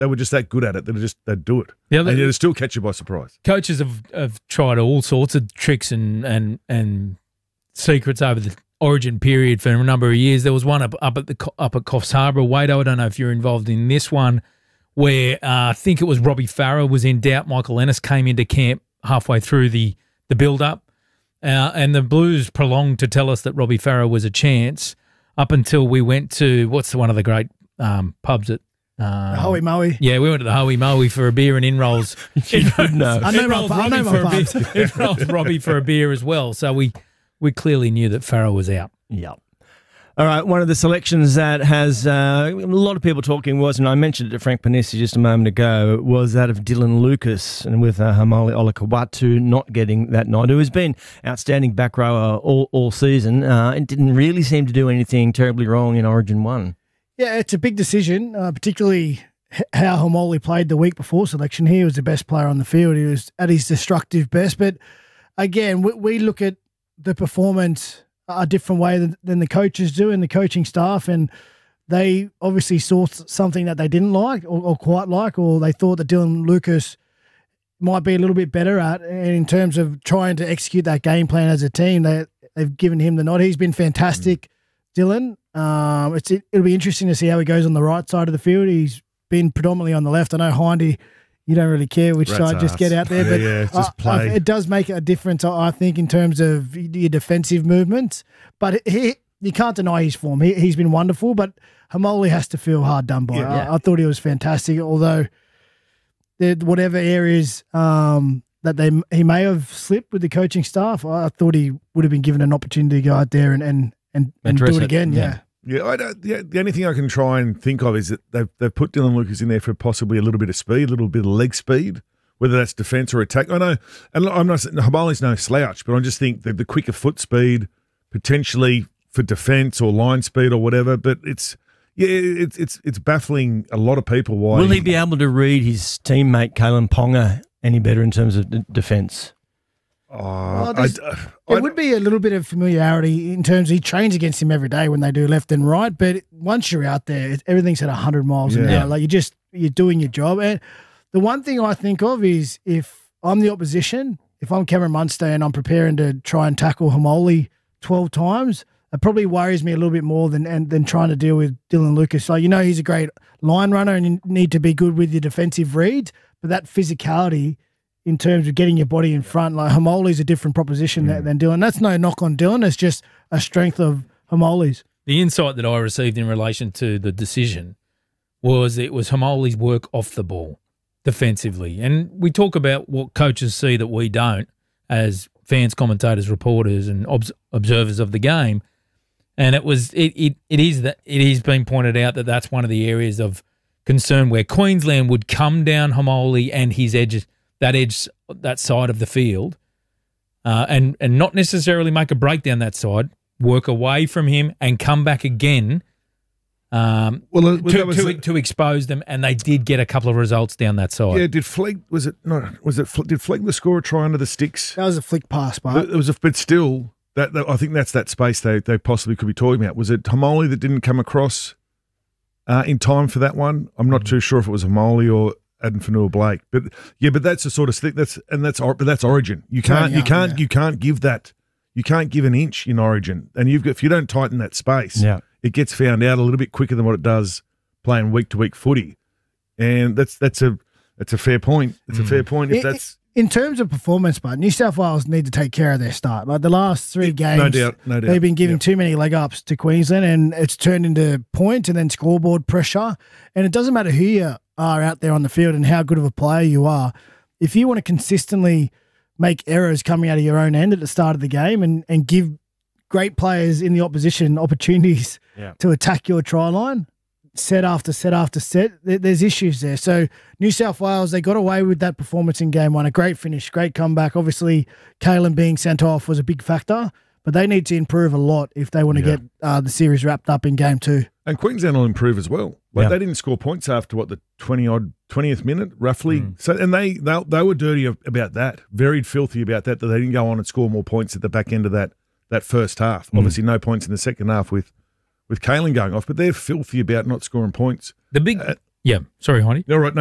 they were just that good at it that they'd do it. Yeah, and it'd still catch you by surprise. Coaches have tried all sorts of tricks and secrets over the Origin period for a number of years. There was one up at Coffs Harbour, Wado. I don't know if you're involved in this one, where I think it was Robbie Farah was in doubt. Michael Ennis came into camp halfway through the build-up, and the Blues prolonged to tell us that Robbie Farah was a chance up until we went to, what's one of the great pubs at Hoey Moey. Yeah, we went to the Hoey Moey for a beer and in-rolls. I know my pubs. In-rolls Robbie for a beer as well. So we clearly knew that Farah was out. Yeah. All right, one of the selections that has a lot of people talking was, and I mentioned it to Frank Panisi just a moment ago, was that of Dylan Lucas, and with Haumole Olakau'atu not getting that nod, who has been outstanding back rower all season, and didn't really seem to do anything terribly wrong in Origin 1. Yeah, it's a big decision, particularly how Haumole played the week before selection. He was the best player on the field. He was at his destructive best. But again, we look at the performance a different way than the coaches do and the coaching staff, and they obviously saw something that they didn't like or quite like, or they thought that Dylan Lucas might be a little bit better at, and in terms of trying to execute that game plan as a team. They've given him the nod. He's been fantastic, Dylan. It'll be interesting to see how he goes on the right side of the field. He's been predominantly on the left. I know Hindy, you don't really care which side, just get out there. But just play. It does make a difference, I think, in terms of your defensive movements. But you can't deny his form. He's been wonderful, but Haumole has to feel hard done by. I thought he was fantastic, although whatever areas that he may have slipped with the coaching staff, I thought he would have been given an opportunity to go out there and do it again. Yeah. Yeah, the only thing I can try and think of is that they've put Dylan Lucas in there for possibly a little bit of speed, a little bit of leg speed, whether that's defence or attack. I know, and I'm not saying Haumole's no slouch, but I just think that the quicker foot speed potentially for defence or line speed or whatever. But it's baffling a lot of people why. Will he be able to read his teammate Kalen Ponga any better in terms of defence? There would be a little bit of familiarity in terms of he trains against him every day when they do left and right. But once you're out there, everything's at 100 miles an hour. Like you're doing your job. And the one thing I think of is if I'm the opposition, if I'm Cameron Munster and I'm preparing to try and tackle Haumole 12 times, it probably worries me a little bit more than trying to deal with Dylan Lucas. So he's a great line runner and you need to be good with your defensive reads, but that physicality in terms of getting your body in front, like Haumole's a different proposition than Dylan. That's no knock on Dylan. It's just a strength of Haumole's. The insight that I received in relation to the decision was it was Haumole's work off the ball defensively. And we talk about what coaches see that we don't as fans, commentators, reporters and observers of the game. And it is being pointed out that that's one of the areas of concern where Queensland would come down Haumole and his edges, that side of the field, and not necessarily make a break down that side, work away from him and come back again to expose them, and they did get a couple of results down that side. Yeah, did Flegg the scorer try under the sticks? That was a flick pass, but but still, that I think that's that space they possibly could be talking about. Was it Haumole that didn't come across in time for that one? I'm not too sure if it was Haumole or Adam Fanua-Blake, but that's the sort of thing but that's Origin. You can't give that. You can't give an inch in Origin, and if you don't tighten that space, it gets found out a little bit quicker than what it does playing week to week footy, and that's a fair point. It's a fair point. If that's in terms of performance, but New South Wales need to take care of their start. Like the last 3 games, no doubt. They've been giving too many leg ups to Queensland, and it's turned into point and then scoreboard pressure. And it doesn't matter who you are out there on the field and how good of a player you are. If you want to consistently make errors coming out of your own end at the start of the game and give great players in the opposition opportunities to attack your try line, set after set after set, there's issues there. So New South Wales, they got away with that performance in game 1. A great finish, great comeback. Obviously, Kalen being sent off was a big factor, but they need to improve a lot if they want to get the series wrapped up in game 2. And Queensland will improve as well. They didn't score points after the 20th minute, roughly. So, and they were dirty about that, very filthy about that they didn't go on and score more points at the back end of that first half. Obviously, no points in the second half with Kalen going off, but they're filthy about not scoring points. The big Yeah. Sorry, Heidi. All right.